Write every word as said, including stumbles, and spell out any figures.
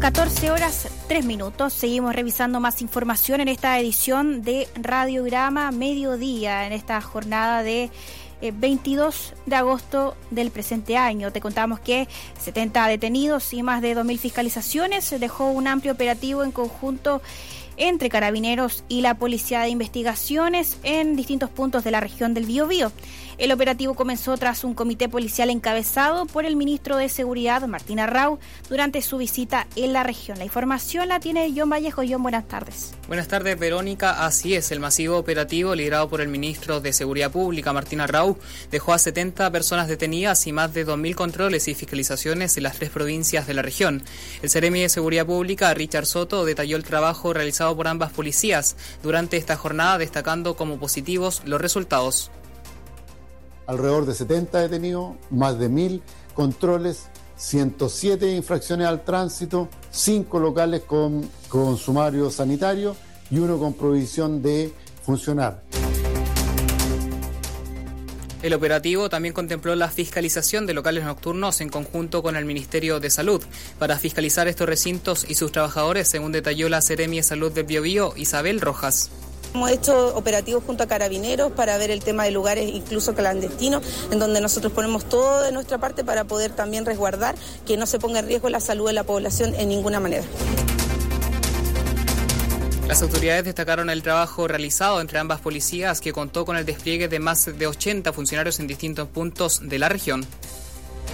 catorce horas, tres minutos. Seguimos revisando más información en esta edición de Radiograma Mediodía, en esta jornada de eh, veintidós de agosto del presente año. Te contamos que setenta detenidos y más de dos mil fiscalizaciones dejó un amplio operativo en conjunto entre Carabineros y la Policía de Investigaciones en distintos puntos de la región del Biobío. El operativo comenzó tras un comité policial encabezado por el ministro de Seguridad, Martín Arrau, durante su visita en la región. La información la tiene John Vallejo. John, buenas tardes. Buenas tardes, Verónica. Así es, el masivo operativo liderado por el ministro de Seguridad Pública, Martín Arrau, dejó a setenta personas detenidas y más de dos mil controles y fiscalizaciones en las tres provincias de la región. El Seremi de Seguridad Pública, Richard Soto, detalló el trabajo realizado por ambas policías durante esta jornada, destacando como positivos los resultados. Alrededor de setenta detenidos, más de mil controles, ciento siete infracciones al tránsito, cinco locales con, con sumario sanitario y uno con prohibición de funcionar. El operativo también contempló la fiscalización de locales nocturnos en conjunto con el Ministerio de Salud para fiscalizar estos recintos y sus trabajadores, según detalló la Seremi de Salud del Biobío, Isabel Rojas. Hemos hecho operativos junto a Carabineros para ver el tema de lugares incluso clandestinos, en donde nosotros ponemos todo de nuestra parte para poder también resguardar que no se ponga en riesgo la salud de la población en ninguna manera. Las autoridades destacaron el trabajo realizado entre ambas policías, que contó con el despliegue de más de ochenta funcionarios en distintos puntos de la región.